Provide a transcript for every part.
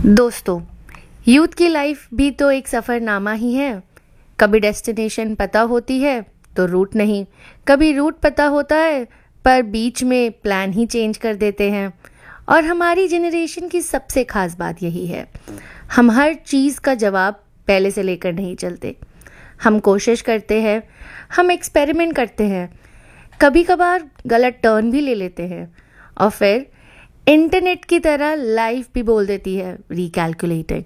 दोस्तों, यूथ की लाइफ भी तो एक सफ़रनामा ही है। कभी डेस्टिनेशन पता होती है तो रूट नहीं, कभी रूट पता होता है पर बीच में प्लान ही चेंज कर देते हैं। और हमारी जनरेशन की सबसे ख़ास बात यही है, हम हर चीज़ का जवाब पहले से लेकर नहीं चलते। हम कोशिश करते हैं, हम एक्सपेरिमेंट करते हैं, कभी कभार गलत टर्न भी ले लेते हैं और फिर इंटरनेट की तरह लाइफ भी बोल देती है रिकैलकुलेटिंग।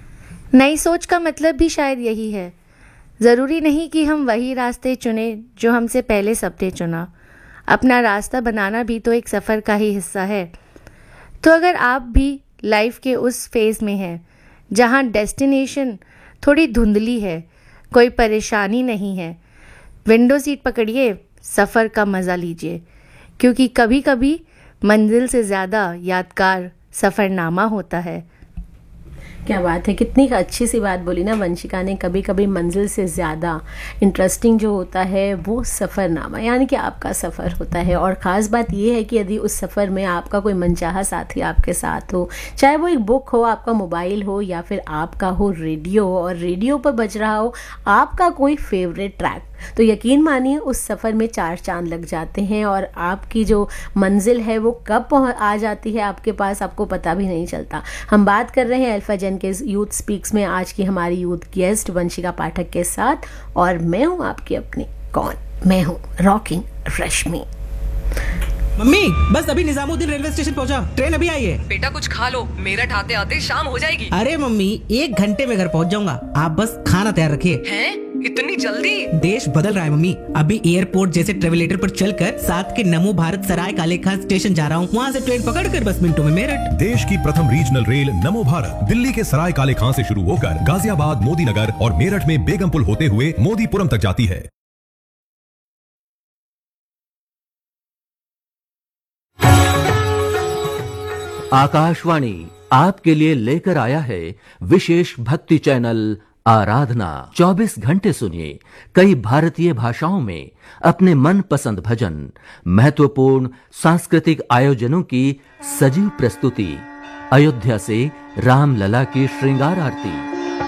नई सोच का मतलब भी शायद यही है। ज़रूरी नहीं कि हम वही रास्ते चुने जो हमसे पहले सबने चुना। अपना रास्ता बनाना भी तो एक सफ़र का ही हिस्सा है। तो अगर आप भी लाइफ के उस फेज़ में हैं जहाँ डेस्टिनेशन थोड़ी धुंधली है, कोई परेशानी नहीं है, विंडो सीट पकड़िए, सफ़र का मज़ा लीजिए, क्योंकि कभी कभी मंजिल से ज़्यादा यादगार सफ़रनामा होता है। क्या बात है, कितनी अच्छी सी बात बोली ना वंशिका ने। कभी कभी मंजिल से ज़्यादा इंटरेस्टिंग जो होता है वो सफ़रनामा, यानी कि आपका सफ़र होता है। और ख़ास बात ये है कि यदि उस सफ़र में आपका कोई मनचाहा साथी आपके साथ हो, चाहे वो एक बुक हो, आपका मोबाइल हो, या फिर आपका हो रेडियो, और रेडियो पर बज रहा हो आपका कोई फेवरेट ट्रैक, तो यकीन मानिए उस सफ़र में 4 चांद लग जाते हैं। और आपकी जो मंजिल है वो कब आ जाती है आपके पास, आपको पता भी नहीं चलता। हम बात कर रहे हैं अल्फा जेन के यूथ स्पीक्स में आज की हमारी यूथ गेस्ट वंशिका पाठक के साथ, और मैं हूं आपकी अपनी कौन, मैं हूं रॉकिंग रश्मि। मम्मी, बस अभी निजामुद्दीन रेलवे स्टेशन पहुंचा, ट्रेन अभी आई है। बेटा कुछ खा लो, मेरठ आते आते शाम हो जाएगी। अरे मम्मी, 1 घंटे में घर पहुंच जाऊंगा, आप बस खाना तैयार रखिए। हैं? इतनी जल्दी? देश बदल रहा है मम्मी। अभी एयरपोर्ट जैसे ट्रेवलेटर पर चलकर साथ के नमो भारत सराय काले खान स्टेशन जा रहा हूँ, वहाँ से ट्रेन पकड़कर बस मिनटों में मेरठ। देश की प्रथम रीजनल रेल नमो भारत दिल्ली के सराय काले खान से शुरू होकर गाजियाबाद, मोदी नगर और मेरठ में बेगमपुल होते हुए मोदीपुरम तक जाती है। आकाशवाणी आपके लिए लेकर आया है विशेष भक्ति चैनल आराधना। 24 घंटे सुनिए कई भारतीय भाषाओं में अपने मनपसंद भजन, महत्वपूर्ण सांस्कृतिक आयोजनों की सजीव प्रस्तुति, अयोध्या से रामलला की श्रृंगार आरती।